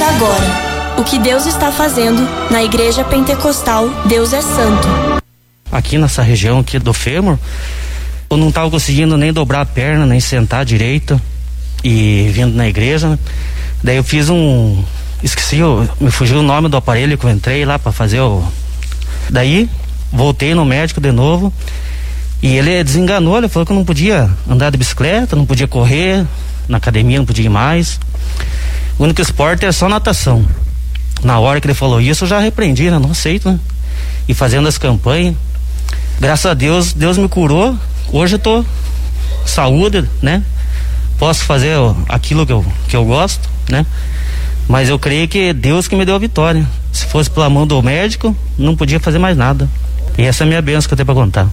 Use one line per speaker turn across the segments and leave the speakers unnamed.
agora, o que Deus está fazendo na Igreja Pentecostal Deus é Santo.
Aqui nessa região aqui do fêmur, eu não estava conseguindo nem dobrar a perna, nem sentar direito, e vindo na igreja, né? Daí eu fiz me fugiu o nome do aparelho que eu entrei lá para fazer daí voltei no médico de novo e ele desenganou, ele falou que eu não podia andar de bicicleta, não podia correr, na academia não podia ir mais, o único esporte é só natação. Na hora que ele falou isso eu já repreendi, né? Não aceito, né? E fazendo as campanhas, graças a Deus, Deus me curou, hoje eu tô saúde, né? Posso fazer aquilo que eu gosto, né? Mas eu creio que é Deus que me deu a vitória. Se fosse pela mão do médico, não podia fazer mais nada. E essa é a minha bênção que eu tenho para contar.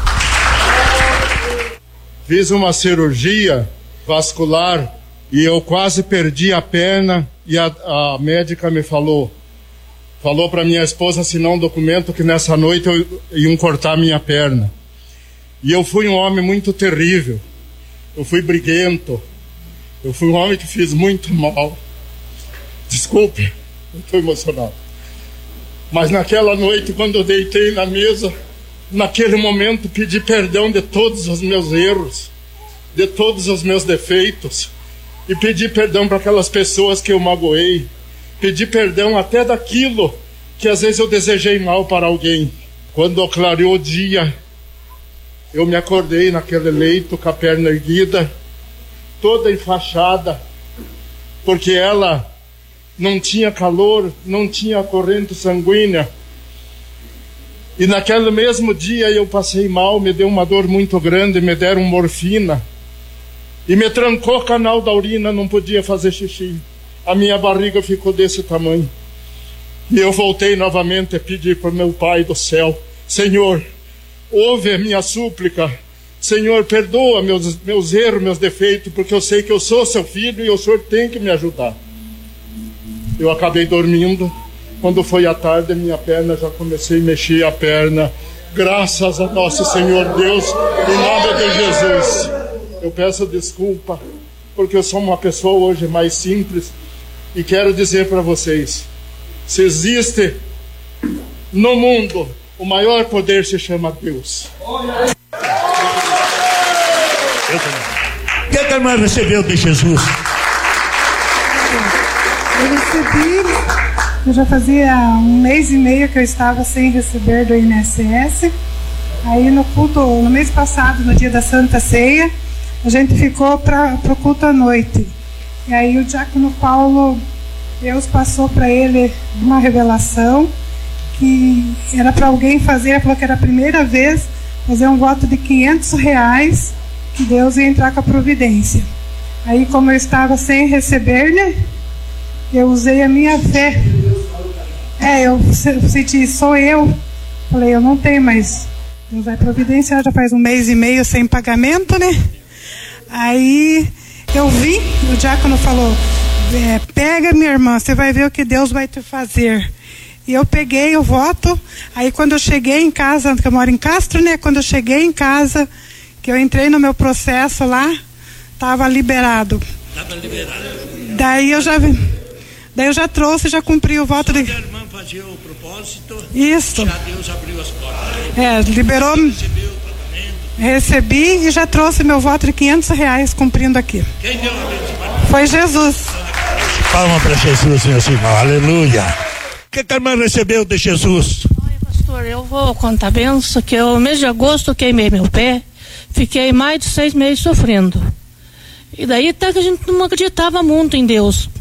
Fiz uma cirurgia vascular e eu quase perdi a perna e a médica me falou para minha esposa assinar um documento que nessa noite iam cortar minha perna. E eu fui um homem muito terrível. Eu fui briguento. Eu fui um homem que fiz muito mal. Desculpe, eu estou emocionado. Mas naquela noite, quando eu deitei na mesa, naquele momento pedi perdão de todos os meus erros, de todos os meus defeitos, e pedi perdão para aquelas pessoas que eu magoei, pedi perdão até daquilo que às vezes eu desejei mal para alguém. Quando clareou o dia, eu me acordei naquele leito com a perna erguida, toda enfaixada, porque ela não tinha calor, não tinha corrente sanguínea. E naquele mesmo dia eu passei mal, me deu uma dor muito grande, me deram morfina. E me trancou o canal da urina, não podia fazer xixi. A minha barriga ficou desse tamanho. E eu voltei novamente a pedir para o meu Pai do céu: Senhor, ouve a minha súplica. Senhor, perdoa meus erros, meus defeitos, porque eu sei que eu sou seu filho e o Senhor tem que me ajudar. Eu acabei dormindo. Quando foi à tarde, minha perna, já comecei a mexer a perna. Graças a nosso Senhor Deus, em nome de Jesus. Eu peço desculpa, porque eu sou uma pessoa hoje mais simples. E quero dizer para vocês: se existe no mundo, o maior poder se chama Deus.
O que a irmã recebeu de Jesus?
Eu recebi, eu já fazia 1 mês e meio que eu estava sem receber do INSS. Aí no culto, no mês passado, no dia da Santa Ceia, a gente ficou para o culto à noite. E aí o diácono Paulo, Deus passou para ele uma revelação que era para alguém fazer. Ele falou que era a primeira vez fazer um voto de R$500, que Deus ia entrar com a providência. Aí, como eu estava sem receber, né, eu usei a minha fé. Eu senti, sou eu. Falei, eu não tenho mais. Deus vai providenciar, já faz 1 mês e meio sem pagamento, né? Aí eu vim, o diácono falou: pega, minha irmã, você vai ver o que Deus vai te fazer. E eu peguei o voto. Aí quando eu cheguei em casa, que eu moro em Castro, né? Quando eu cheguei em casa, que eu entrei no meu processo lá, estava liberado. Estava liberado. Daí eu já trouxe, já cumpri o voto de... a irmã fazia o propósito. Isso. Já Deus abriu as portas. Liberou. Recebeu o tratamento. Recebi e já trouxe meu voto de R$500 cumprindo aqui. Quem deu a bênção? Foi Jesus.
Palma para Jesus, meu Senhor. Aleluia. O que a irmã recebeu de Jesus?
Olha, pastor, eu vou contar a bênção, que eu, no mês de agosto, eu queimei meu pé. Fiquei mais de 6 meses sofrendo. E daí até que a gente não acreditava muito em Deus.